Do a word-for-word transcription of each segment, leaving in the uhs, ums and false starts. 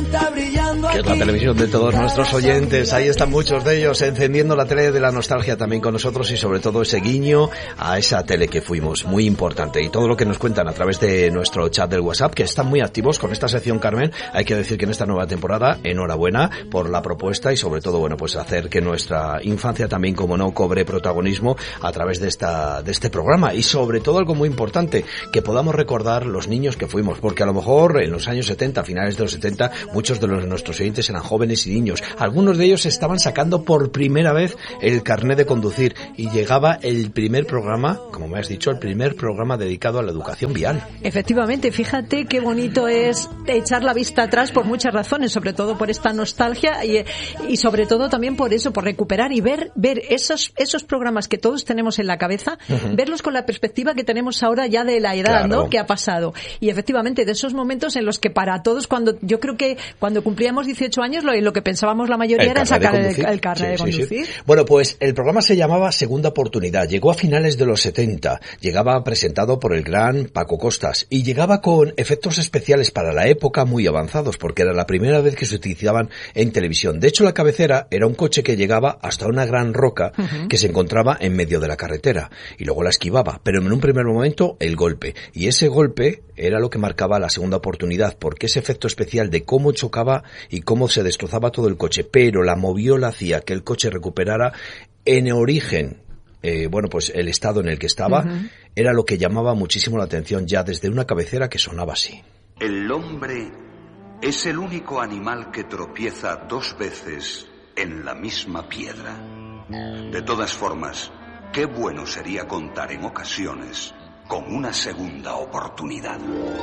está brillando que aquí. es la televisión de todos nuestros oyentes. Ahí están muchos de ellos encendiendo la tele de la nostalgia también con nosotros, y sobre todo ese guiño a esa tele que fuimos, muy importante. Y todo lo que nos cuentan a través de nuestro chat del WhatsApp, que están muy activos con esta sección, Carmen. Hay que decir que en esta nueva temporada, enhorabuena por la propuesta y sobre todo, bueno, pues hacer que nuestra infancia también, como no, cobre protagonismo a través de esta de este programa. Y sobre todo algo muy importante, que podamos recordar los niños que fuimos, porque a lo mejor en los años setenta, finales de los setenta, muchos de los, nuestros oyentes eran jóvenes y niños. Algunos de ellos estaban sacando por primera vez el carnet de conducir y llegaba el primer programa, como me has dicho, el primer programa dedicado a la educación vial. Efectivamente, fíjate qué bonito es echar la vista atrás por muchas razones, sobre todo por esta nostalgia y, y sobre todo también por eso, por recuperar y ver ver esos esos programas que todos tenemos en la cabeza, uh-huh. verlos con la perspectiva que tenemos ahora ya de la edad, claro. ¿no? Que ha pasado. Y efectivamente, de esos momentos en los que para todos, cuando yo creo que cuando cumplíamos dieciocho años, lo, lo que pensábamos la mayoría era sacar el, el carnet de conducir. Sí, sí. Bueno, pues el programa se llamaba Segunda Oportunidad. Llegó a finales de los setenta. Llegaba presentado por el gran Paco Costas y llegaba con efectos especiales para la época muy avanzados, porque era la primera vez que se utilizaban en televisión. De hecho, la cabecera era un coche que llegaba hasta una gran roca uh-huh. que se encontraba en medio de la carretera y luego la esquivaba, pero en un primer momento el golpe. Y ese golpe era lo que marcaba la segunda oportunidad, porque ese efecto especial de cómo chocaba y cómo se destrozaba todo el coche, pero la moviola hacía que el coche recuperara en origen Eh, bueno, pues el estado en el que estaba, uh-huh. era lo que llamaba muchísimo la atención ya desde una cabecera que sonaba así. El hombre es el único animal que tropieza dos veces en la misma piedra. De todas formas, qué bueno sería contar en ocasiones con una segunda oportunidad.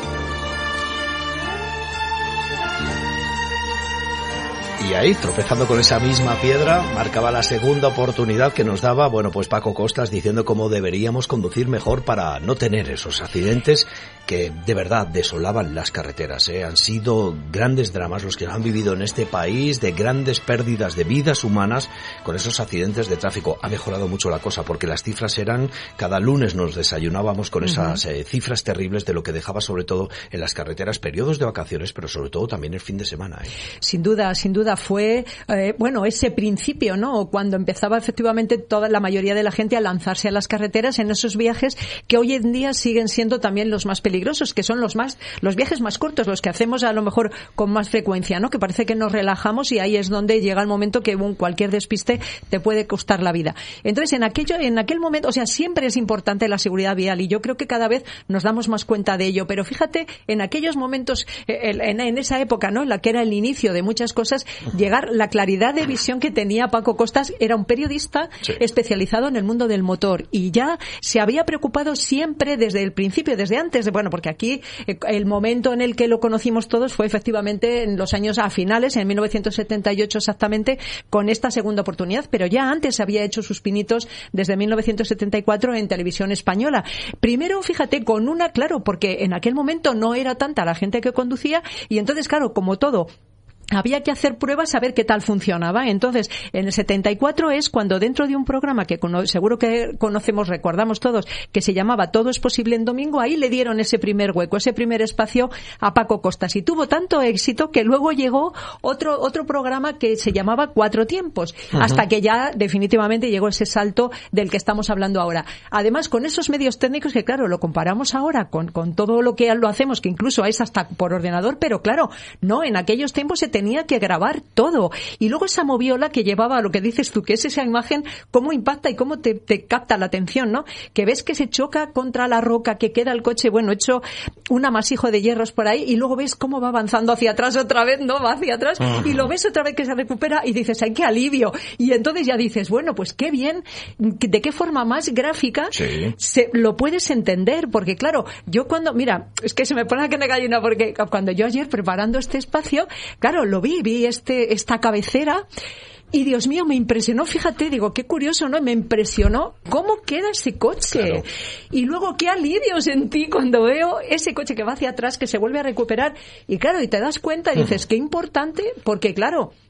Y ahí, tropezando con esa misma piedra, marcaba la segunda oportunidad que nos daba, bueno, pues Paco Costas, diciendo cómo deberíamos conducir mejor para no tener esos accidentes que de verdad desolaban las carreteras, ¿eh? Han sido grandes dramas los que han vivido en este país, de grandes pérdidas de vidas humanas con esos accidentes de tráfico. Ha mejorado mucho la cosa, porque las cifras eran, cada lunes nos desayunábamos con esas eh, cifras terribles de lo que dejaba sobre todo en las carreteras periodos de vacaciones, pero sobre todo también el fin de semana, ¿eh? Sin duda, sin duda fue, eh, bueno, ese principio, ¿no? Cuando empezaba efectivamente toda la mayoría de la gente a lanzarse a las carreteras en esos viajes que hoy en día siguen siendo también los más peligrosos, que son los más, los viajes más cortos, los que hacemos a lo mejor con más frecuencia, ¿no? Que parece que nos relajamos y ahí es donde llega el momento que un, cualquier despiste te puede costar la vida. Entonces, en aquello, en aquel momento, o sea, siempre es importante la seguridad vial y yo creo que cada vez nos damos más cuenta de ello, pero fíjate, en aquellos momentos, en, en esa época, ¿no? En la que era el inicio de muchas cosas, llegar, la claridad de visión que tenía Paco Costas, era un periodista sí. especializado en el mundo del motor y ya se había preocupado siempre desde el principio, desde antes de, bueno, porque aquí el momento en el que lo conocimos todos fue efectivamente en los años a finales, en mil novecientos setenta y ocho exactamente, con esta segunda oportunidad, pero ya antes había hecho sus pinitos desde mil novecientos setenta y cuatro en televisión española. Primero, fíjate, con una, claro, porque en aquel momento no era tanta la gente que conducía y entonces, claro, como todo, había que hacer pruebas a ver qué tal funcionaba. Entonces, en el setenta y cuatro es cuando dentro de un programa que cono- seguro que conocemos, recordamos todos, que se llamaba Todo es posible en domingo, ahí le dieron ese primer hueco, ese primer espacio a Paco Costas y tuvo tanto éxito que luego llegó otro otro programa que se llamaba Cuatro Tiempos, uh-huh. hasta que ya definitivamente llegó ese salto del que estamos hablando ahora. Además, con esos medios técnicos que, claro, lo comparamos ahora con, con todo lo que lo hacemos, que incluso es hasta por ordenador, pero claro, no, en aquellos tiempos se tenía que grabar todo. Y luego esa moviola que llevaba a lo que dices tú, que es esa imagen, cómo impacta y cómo te, te capta la atención, ¿no? Que ves que se choca contra la roca, que queda el coche, bueno, hecho un amasijo de hierros por ahí, y luego ves cómo va avanzando hacia atrás otra vez, ¿no? Va hacia atrás, uh-huh. y lo ves otra vez que se recupera y dices, ¡ay, qué alivio! Y entonces ya dices, bueno, pues qué bien, de qué forma más gráfica sí. se, lo puedes entender, porque claro, yo cuando, mira, es que se me pone la carne de gallina, porque cuando yo ayer preparando este espacio, claro, lo vi, vi este, esta cabecera y Dios mío, me impresionó, fíjate, digo, qué curioso, ¿no? Me impresionó cómo queda ese coche. Claro. Y luego qué alivio sentí cuando veo ese coche que va hacia atrás, que se vuelve a recuperar. Y claro, y te das cuenta y dices, qué importante, porque claro,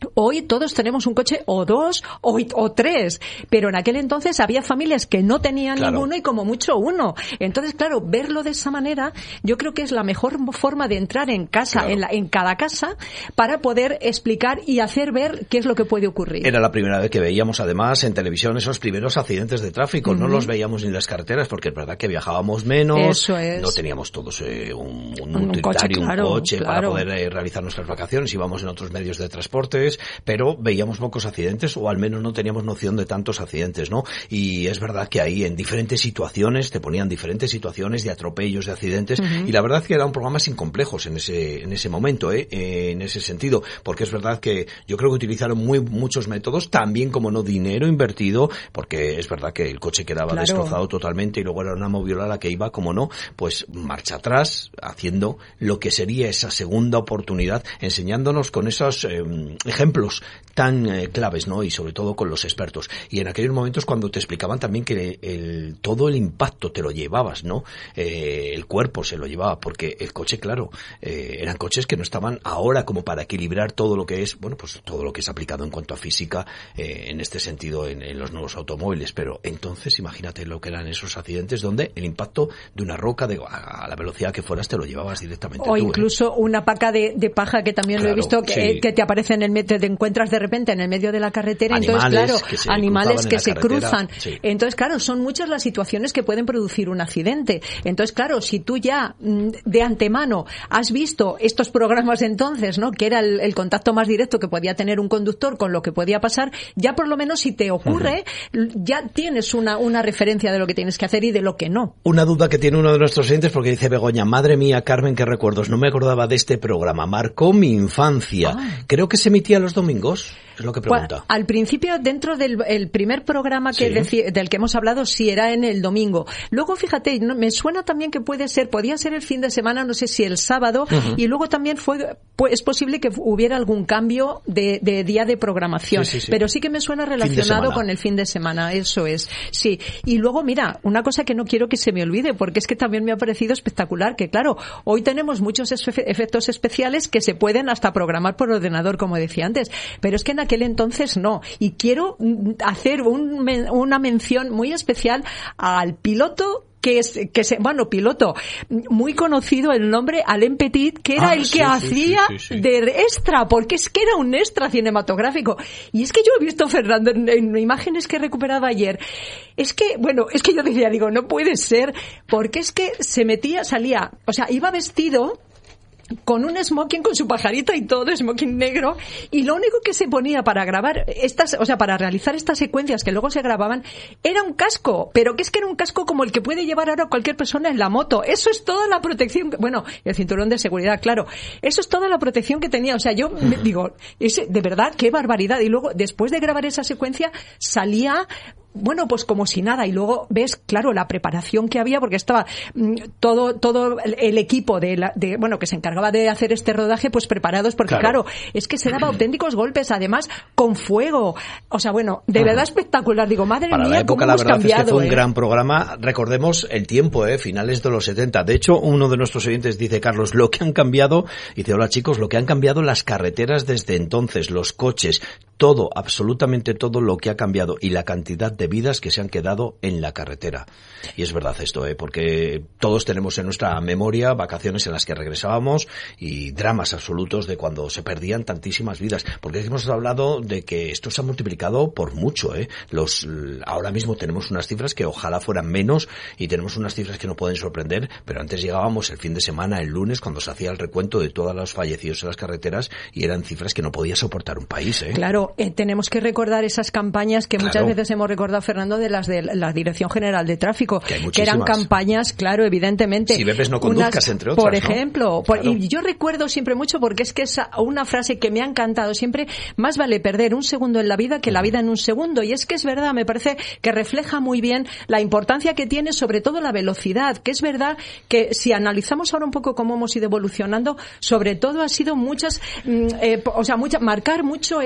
Hoy todos tenemos un coche o dos o, o tres, pero en aquel entonces había familias que no tenían claro. ninguno y como mucho uno. Entonces, claro, verlo de esa manera yo creo que es la mejor forma de entrar en casa, claro. en, la, en cada casa, para poder explicar y hacer ver qué es lo que puede ocurrir. Era la primera vez que veíamos además en televisión esos primeros accidentes de tráfico. Uh-huh. No los veíamos ni en las carreteras porque es verdad que viajábamos menos, Eso es. no teníamos todos eh, un, un, un utilitario, coche, claro, un coche claro. para poder eh, realizar nuestras vacaciones, íbamos en otros medios de transporte, pero veíamos pocos accidentes o al menos no teníamos noción de tantos accidentes, ¿no? Y es verdad que ahí en diferentes situaciones te ponían diferentes situaciones de atropellos, de accidentes uh-huh. y la verdad que era un programa sin complejos en ese en ese momento, ¿eh? En ese sentido, porque es verdad que yo creo que utilizaron muy muchos métodos, también como no dinero invertido, porque es verdad que el coche quedaba claro. destrozado totalmente y luego era una moviola la que iba, como no, pues marcha atrás, haciendo lo que sería esa segunda oportunidad, enseñándonos con esos eh, ejemplos tan eh, claves, ¿no? Y sobre todo con los expertos. Y en aquellos momentos cuando te explicaban también que el, todo el impacto te lo llevabas, ¿no? Eh, el cuerpo se lo llevaba, porque el coche, claro, eh, eran coches que no estaban ahora como para equilibrar todo lo que es, bueno, pues todo lo que es aplicado en cuanto a física, eh, en este sentido en, en los nuevos automóviles. Pero entonces imagínate lo que eran esos accidentes donde el impacto de una roca de, a, a la velocidad que fueras te lo llevabas directamente. O tú, incluso ¿eh? una paca de, de paja que también claro, lo he visto que, sí. que te aparece en el medio, te encuentras de repente en el medio de la carretera, animales entonces claro, que se animales que se cruzan. Sí. Entonces claro, son muchas las situaciones que pueden producir un accidente. Entonces claro, si tú ya de antemano has visto estos programas entonces, ¿no? Que era el, el contacto más directo que podía tener un conductor con lo que podía pasar, ya por lo menos si te ocurre, uh-huh. ya tienes una, una referencia de lo que tienes que hacer y de lo que no. Una duda que tiene uno de nuestros oyentes, porque dice Begoña, madre mía, Carmen, qué recuerdos, no me acordaba de este programa, marcó mi infancia. Ah. Creo que se emitía los domingos, es lo que pregunta. Pues, al principio, dentro del el primer programa que sí. deci, del que hemos hablado, sí era en el domingo. Luego, fíjate, no, me suena también que puede ser, podía ser el fin de semana, no sé si el sábado, uh-huh. y luego también fue, pues, es posible que hubiera algún cambio de, de día de programación, sí, sí, sí. pero sí que me suena relacionado con el fin de semana, eso es, sí. Y luego, mira, una cosa que no quiero que se me olvide, porque es que también me ha parecido espectacular, que claro, hoy tenemos muchos efectos especiales que se pueden hasta programar por ordenador, como decía antes, pero es que en aquel entonces no. Y quiero hacer un, una mención muy especial al piloto que es, que se, bueno, piloto, muy conocido el nombre, Alain Petit, que era ah, el que sí, hacía sí, sí, sí. de extra, porque es que era un extra cinematográfico. Y es que yo he visto, Fernando, en, en imágenes que he recuperado ayer, es que, bueno, es que yo decía, digo, no puede ser, porque es que se metía, salía, o sea, iba vestido con un smoking, con su pajarita y todo, smoking negro, y lo único que se ponía para grabar estas, o sea, para realizar estas secuencias que luego se grababan, era un casco, pero que es que era un casco como el que puede llevar ahora cualquier persona en la moto. Eso es toda la protección, bueno, el cinturón de seguridad, claro, eso es toda la protección que tenía. O sea, yo me digo, ese, de verdad, qué barbaridad. Y luego, después de grabar esa secuencia, salía, bueno, pues como si nada, y luego ves, claro, la preparación que había, porque estaba mmm, todo todo el, el equipo de, la, de, bueno, que se encargaba de hacer este rodaje, pues preparados, porque claro, claro es que se daba auténticos golpes, además con fuego, o sea, bueno, de uh-huh. verdad espectacular. Digo, madre Para mía, la época, cómo la hemos verdad cambiado, es que fue ¿eh? un gran programa. Recordemos el tiempo, eh, finales de los setenta. De hecho, uno de nuestros oyentes dice, Carlos, lo que han cambiado, dice, hola chicos, lo que han cambiado las carreteras desde entonces, los coches, todo, absolutamente todo lo que ha cambiado, y la cantidad de vidas que se han quedado en la carretera. Y es verdad esto, ¿eh? Porque todos tenemos en nuestra memoria vacaciones en las que regresábamos y dramas absolutos de cuando se perdían tantísimas vidas. Porque hemos hablado de que esto se ha multiplicado por mucho, ¿eh? Los, ahora mismo tenemos unas cifras que ojalá fueran menos, y tenemos unas cifras que no pueden sorprender, pero antes llegábamos el fin de semana, el lunes, cuando se hacía el recuento de todos los fallecidos en las carreteras, y eran cifras que no podía soportar un país, ¿eh? Claro, eh, tenemos que recordar esas campañas que claro. muchas veces hemos recordado, Fernando, de las de la Dirección General de Tráfico, que, que eran campañas, claro, evidentemente. Si bebes no conduzcas, unas, entre otras, por ejemplo, ¿no? por, Claro. y yo recuerdo siempre mucho, porque es que es una frase que me ha encantado siempre, más vale perder un segundo en la vida que la vida en un segundo, y es que es verdad, me parece que refleja muy bien la importancia que tiene, sobre todo la velocidad, que es verdad que si analizamos ahora un poco cómo hemos ido evolucionando, sobre todo ha sido muchas, eh, o sea, mucha, marcar mucho ese,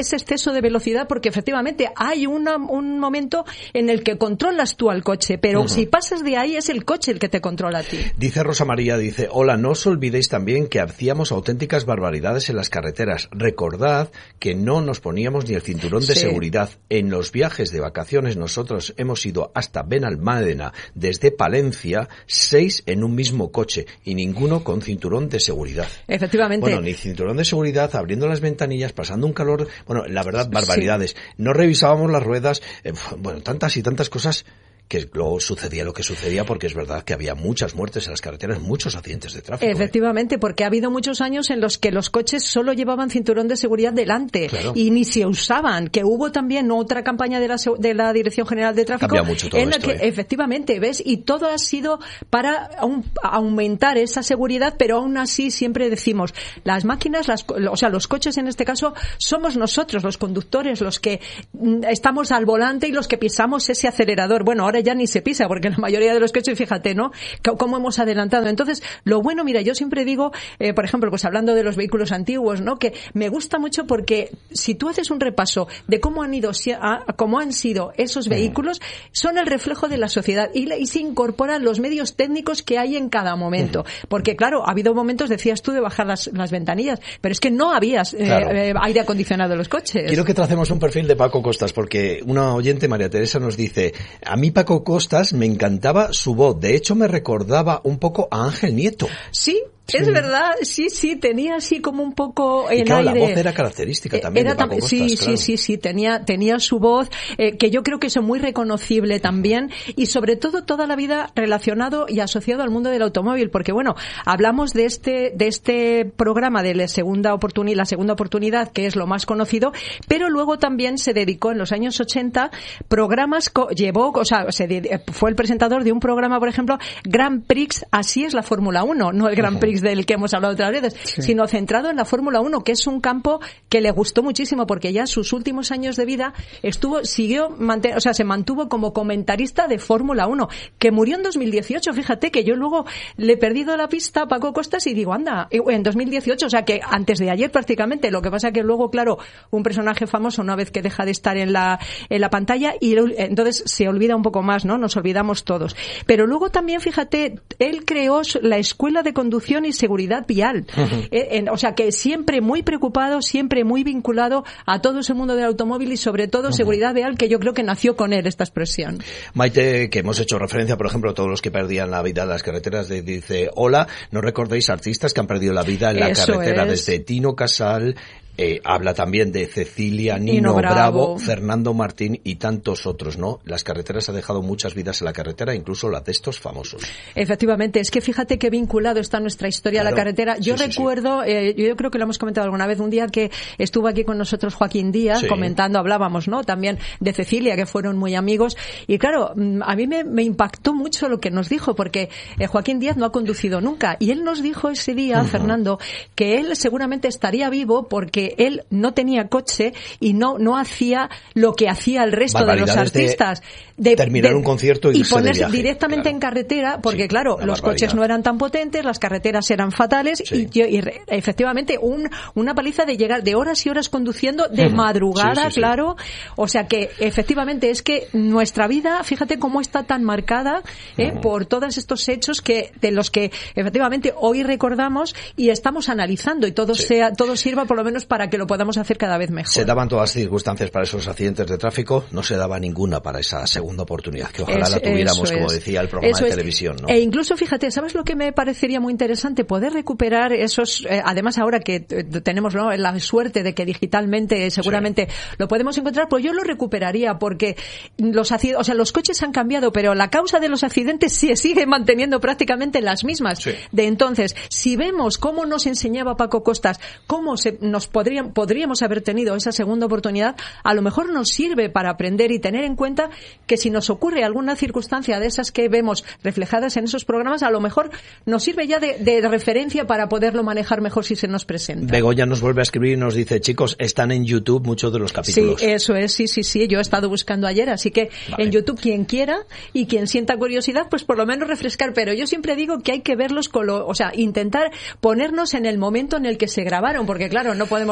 ese exceso de velocidad, porque efectivamente hay una, un momento en el que controlas tú al coche, pero uh-huh. si pasas de ahí es el coche el que te controla a ti. Dice Rosa María, dice, hola, no os olvidéis también que hacíamos auténticas barbaridades en las carreteras. Recordad que no nos poníamos ni el cinturón de sí. seguridad. En los viajes de vacaciones nosotros hemos ido hasta Benalmádena desde Palencia, seis en un mismo coche y ninguno con cinturón de seguridad. Efectivamente. Bueno, ni cinturón de seguridad, abriendo las ventanillas, pasando un calor, bueno, la verdad, barbaridades. Sí. No revisábamos las ruedas, eh, bueno, tantas y tantas cosas que luego sucedía lo que sucedía, porque es verdad que había muchas muertes en las carreteras, muchos accidentes de tráfico. Efectivamente, ¿eh? porque ha habido muchos años en los que los coches solo llevaban cinturón de seguridad delante claro. y ni se usaban, que hubo también otra campaña de la, de la Dirección General de Tráfico Cambia mucho todo en la esto, que ¿eh? efectivamente, ¿ves? Y todo ha sido para un, aumentar esa seguridad, pero aún así siempre decimos, las máquinas, las, o sea, los coches en este caso, somos nosotros, los conductores, los que estamos al volante y los que pisamos ese acelerador. Bueno, ahora ya ni se pisa, porque la mayoría de los coches, fíjate, ¿no? Cómo hemos adelantado. Entonces, lo bueno, mira, yo siempre digo, eh, por ejemplo, pues hablando de los vehículos antiguos, ¿no? Que me gusta mucho porque si tú haces un repaso de cómo han ido, cómo han sido esos vehículos, son el reflejo de la sociedad y, y se incorporan los medios técnicos que hay en cada momento. Porque, claro, ha habido momentos, decías tú, de bajar las, las ventanillas, pero es que no había eh, claro. eh, aire acondicionado en los coches. Quiero que tracemos un perfil de Paco Costas, porque una oyente, María Teresa, nos dice, a mí Paco Costas me encantaba su voz, de hecho me recordaba un poco a Ángel Nieto. Sí. Sí. Es verdad, sí, sí, tenía así como un poco el y claro, aire. La voz era característica también era de Paco tam- Costas, sí, claro. sí, sí, sí, tenía, tenía su voz, eh, que yo creo que es muy reconocible también, y sobre todo toda la vida relacionado y asociado al mundo del automóvil, porque bueno, hablamos de este, de este programa de la segunda oportunidad, la segunda oportunidad, que es lo más conocido, pero luego también se dedicó en los años ochenta programas, co- llevó, o sea, se de- fue el presentador de un programa, por ejemplo, Grand Prix, así es la Fórmula uno, no el Grand Prix del que hemos hablado otras veces, sí. sino centrado en la Fórmula uno, que es un campo que le gustó muchísimo, porque ya sus últimos años de vida estuvo, siguió, manten- o sea, se mantuvo como comentarista de Fórmula uno, que murió en dos mil dieciocho, fíjate que yo luego le he perdido la pista a Paco Costas y digo, anda, en dos mil dieciocho, o sea que antes de ayer prácticamente, lo que pasa que luego, claro, un personaje famoso una vez que deja de estar en la, en la pantalla y entonces se olvida un poco más, ¿no? Nos olvidamos todos. Pero luego también, fíjate, él creó la Escuela de Conducción y Seguridad Vial. Uh-huh. Eh, en, o sea que siempre muy preocupado, siempre muy vinculado a todo ese mundo del automóvil y sobre todo uh-huh. seguridad vial, que yo creo que nació con él esta expresión. Maite, que hemos hecho referencia, por ejemplo, a todos los que perdían la vida en las carreteras, de, dice, hola, ¿no recordéis artistas que han perdido la vida en la Eso carretera? Es. Desde Tino Casal, Eh, habla también de Cecilia, Nino, Nino Bravo. Bravo, Fernando Martín y tantos otros, ¿no? Las carreteras ha dejado muchas vidas en la carretera, incluso las de estos famosos. Efectivamente, es que fíjate qué vinculado está nuestra historia claro. a la carretera. Yo sí, recuerdo, sí, sí. Eh, yo creo que lo hemos comentado alguna vez, un día que estuvo aquí con nosotros Joaquín Díaz, sí. comentando, hablábamos, ¿no? También de Cecilia, que fueron muy amigos. Y claro, a mí me, me impactó mucho lo que nos dijo, porque eh, Joaquín Díaz no ha conducido nunca. Y él nos dijo ese día, uh-huh. Fernando, que él seguramente estaría vivo porque él no tenía coche y no no hacía lo que hacía el resto de los artistas de, de terminar de, un concierto y, y ponerse de viaje, directamente claro. en carretera, porque sí, claro, los coches no eran tan potentes, las carreteras eran fatales sí. y, y efectivamente un, una paliza de llegar de horas y horas conduciendo de uh-huh. madrugada, sí, sí, claro, sí. o sea que efectivamente es que nuestra vida, fíjate cómo está tan marcada ¿eh? uh-huh. por todos estos hechos que de los que efectivamente hoy recordamos y estamos analizando y todo sí. sea todo sirva por lo menos para que lo podamos hacer cada vez mejor. Se daban todas las circunstancias para esos accidentes de tráfico, no se daba ninguna para esa segunda oportunidad, que ojalá es, la tuviéramos, como decía el programa eso de televisión, ¿no? E incluso, fíjate, ¿sabes lo que me parecería muy interesante? Poder recuperar esos, eh, además ahora que t- tenemos ¿no? la suerte de que digitalmente seguramente sí. lo podemos encontrar, pues yo lo recuperaría, porque los accidentes, o sea, los coches han cambiado, pero la causa de los accidentes sí, sigue manteniendo prácticamente las mismas. Sí. De entonces, si vemos cómo nos enseñaba Paco Costas, cómo se, nos podrían, podríamos haber tenido esa segunda oportunidad, a lo mejor nos sirve para aprender y tener en cuenta que si nos ocurre alguna circunstancia de esas que vemos reflejadas en esos programas, a lo mejor nos sirve ya de, de referencia para poderlo manejar mejor si se nos presenta. Begoña nos vuelve a escribir y nos dice, chicos, están en YouTube muchos de los capítulos. Sí, eso es, sí, sí, sí, yo he estado buscando ayer, así que vale. en YouTube quien quiera y quien sienta curiosidad, pues por lo menos refrescar, pero yo siempre digo que hay que verlos con lo, o sea, intentar ponernos en el momento en el que se grabaron, porque claro, no podemos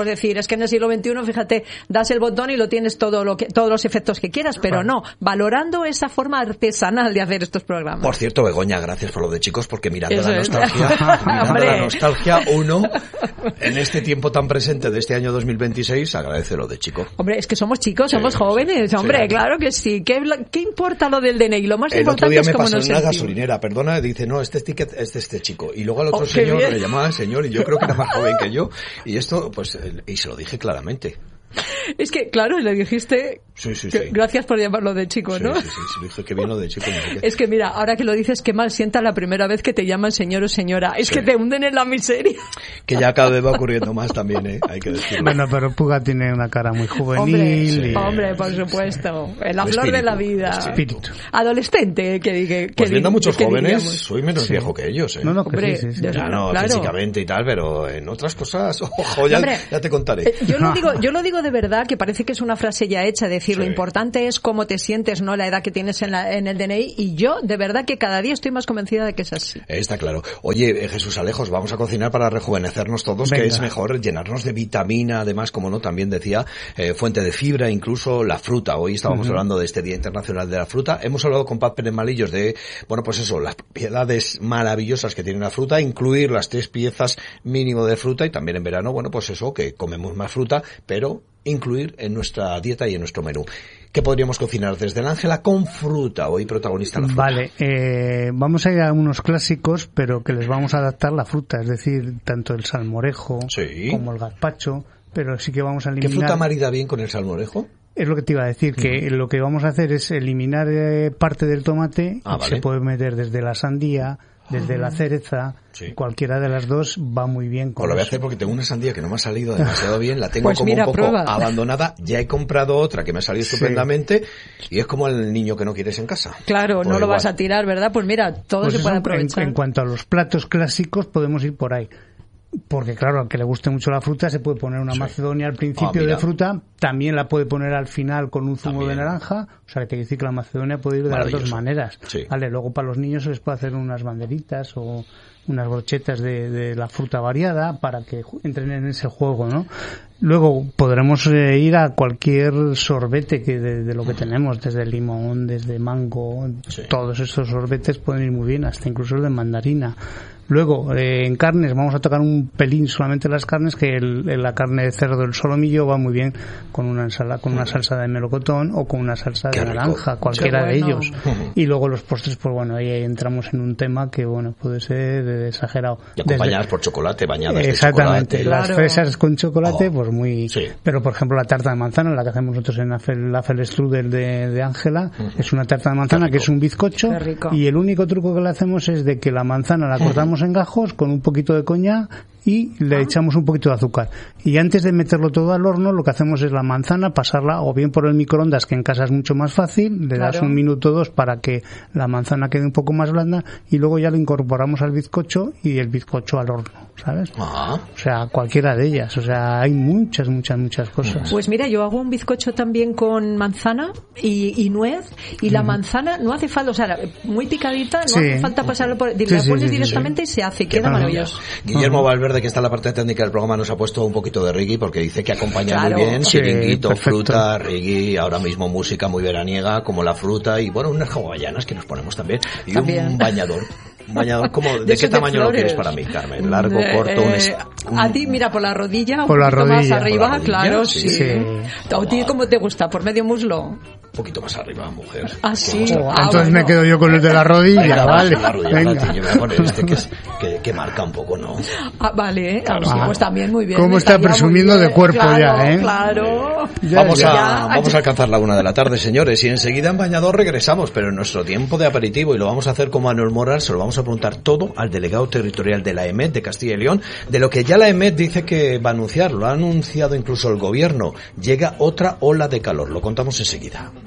podríamos decir, es que en el siglo veintiuno, fíjate, das el botón y lo tienes todo lo que, todos los efectos que quieras, pero no, valorando esa forma artesanal de hacer estos programas. Por cierto, Begoña, gracias por lo de chicos, porque mirando Eso la es. nostalgia, mirando la nostalgia, uno, en este tiempo tan presente de este año dos mil veintiséis, agradece lo de chico. Hombre, es que somos chicos, somos Sí, jóvenes, hombre, sí. claro que sí. ¿Qué, ¿Qué importa lo del D N I? Lo más El otro importante día es me cómo pasó nos en una sentimos. gasolinera, perdona, dice, no, este ticket es de este chico. Y luego al otro Oh, qué señor bien. le llamaba señor, y yo creo que era más joven que yo. Y esto, pues, eh, y se lo dije claramente. Es que, claro, le dijiste Sí, sí, que sí. gracias por llamarlo de chico, Sí, ¿no? sí, sí, sí, le dije que bien lo de chico. No sé qué. Es que mira, ahora que lo dices, qué mal sienta la primera vez que te llaman señor o señora. Es Sí. que te hunden en la miseria. Que ya cada vez va ocurriendo más también, ¿eh? Hay que decirlo. Bueno, pero Puga tiene una cara muy juvenil. Hombre, y... hombre, por supuesto. En la El flor de la espíritu, vida. el espíritu. Adolescente, que, que, Pues que viendo a muchos que jóvenes, diríamos. soy menos Sí. viejo que ellos, ¿eh? No, no, que Hombre, sí, sí, sí. desde- Ya no, claro. físicamente y tal, pero en otras cosas, ojo, ya, Hombre, ya te contaré. Eh, Yo lo digo, yo lo digo de verdad, que parece que es una frase ya hecha, decir, Sí. lo importante es cómo te sientes, no la edad que tienes en, la, en el D N I, y yo de verdad que cada día estoy más convencida de que es así. Está claro. Oye, eh, Jesús Alejos, vamos a cocinar para rejuvenecernos todos, Venga. que es mejor llenarnos de vitamina, además, como no, también decía, eh, fuente de fibra, incluso la fruta. Hoy estábamos Uh-huh. hablando de este Día Internacional de la Fruta. Hemos hablado con Paz Pérez Malillos de, bueno, pues eso, las propiedades maravillosas que tiene la fruta, incluir las tres piezas mínimo de fruta, y también en verano, bueno, pues eso, que comemos más fruta, pero incluir en nuestra dieta y en nuestro menú. ¿Qué podríamos cocinar desde el Ángela con fruta? Hoy protagonista la fruta. Vale, eh, vamos a ir a unos clásicos, pero que les vamos a adaptar la fruta, es decir, tanto el salmorejo Sí. como el gazpacho, pero sí que vamos a ¿Qué eliminar... fruta marida bien con el salmorejo? Es lo que te iba a decir, que lo que vamos a hacer es eliminar eh, parte del tomate, Ah, y vale. se puede meter desde la sandía, desde la cereza, Sí. cualquiera de las dos va muy bien con Pues lo voy a eso. hacer porque tengo una sandía que no me ha salido demasiado bien, la tengo Pues como mira, un poco prueba. abandonada, ya he comprado otra que me ha salido Sí. estupendamente, y es como el niño que no quieres en casa. Claro, Pues no lo igual. vas a tirar, ¿verdad? Pues mira, todo Pues se eso, puede en, aprovechar. en cuanto a los platos clásicos podemos ir por ahí. Porque claro, al que le guste mucho la fruta se puede poner una Sí. macedonia al principio Ah, mira. de fruta, también la puede poner al final con un zumo También. de naranja, o sea que te decir que la macedonia puede ir de las dos Maravilloso. maneras. Sí. Vale, luego para los niños se les puede hacer unas banderitas o unas brochetas de, de la fruta variada para que ju- entren en ese juego, ¿no? Luego podremos eh, ir a cualquier sorbete que de, de lo que tenemos, desde limón, desde mango, Sí. todos estos sorbetes pueden ir muy bien, hasta incluso el de mandarina. Luego, eh, en carnes, vamos a tocar un pelín solamente las carnes, que el, el- la carne de cerdo, el solomillo, va muy bien con una ensalada, con una salsa de melocotón o con una salsa Qué de rico. naranja, cualquiera Qué de bueno. ellos. Y luego los postres, pues bueno, ahí entramos en un tema que, bueno, puede ser de exagerado. Y acompañadas Desde- por chocolate, bañadas de Exactamente, chocolate. las Claro. fresas con chocolate, Oh, pues muy... sí. Pero, por ejemplo, la tarta de manzana, la que hacemos nosotros en la Fel- la Strudel de, de Ángela, es una tarta de manzana Qué que rico. es un bizcocho, Qué rico. y el único truco que le hacemos es de que la manzana la cortamos en gajos con un poquito de coñac y le echamos un poquito de azúcar. Y antes de meterlo todo al horno, lo que hacemos es la manzana, pasarla o bien por el microondas, que en casa es mucho más fácil, le das Claro. un minuto o dos para que la manzana quede un poco más blanda, y luego ya lo incorporamos al bizcocho y el bizcocho al horno, ¿sabes? Ah, O sea, cualquiera de ellas. O sea, hay muchas, muchas, muchas cosas. Pues mira, yo hago un bizcocho también con manzana y, y nuez, y la manzana no hace falta, o sea, muy picadita, no Sí. hace falta pasarlo por... Sí, la sí, pones sí, sí, directamente y se hace, y queda maravilla. maravilloso. Guillermo Valverde, que está en la parte técnica del programa, nos ha puesto un poquito de reggae porque dice que acompaña Claro. muy bien, Sí, chiringuito, perfecto. fruta, reggae, ahora mismo música muy veraniega, como la fruta, y bueno, unas hawaianas que nos ponemos también, y También. un bañador. Un bañador, como, ¿de, De qué esos de tamaño lo flores. quieres para mí, Carmen? ¿Largo, Eh, corto? Un es- eh, un- A ti, mira, por la rodilla, Por un la poquito rodilla. más Por arriba, la rodilla, claro, sí. sí. Sí. ¿A ti cómo te gusta? ¿Por medio muslo? Un poquito más arriba, mujer. Ah, Que sí. vamos a- Oh, Ah, entonces bueno. me quedo yo con el de la rodilla, Venga, vale. la rodilla, Venga. Tati, yo me voy a poner este que, es, que, que marca un poco, ¿no? Ah, vale, ¿eh? Ah, sí, Ah. pues también muy bien. ¿Cómo está estaría muy presumiendo bien. de cuerpo Claro, ya, eh? Claro. Ya, Vamos, ya. a, Ya. vamos a alcanzar la una de la tarde, señores, y enseguida en Bañador regresamos, pero en nuestro tiempo de aperitivo, y lo vamos a hacer como Manuel Moral, se lo vamos a preguntar todo al delegado territorial de la E M E D de Castilla y León, de lo que ya la E M E D dice que va a anunciar, lo ha anunciado incluso el gobierno. Llega otra ola de calor, lo contamos enseguida.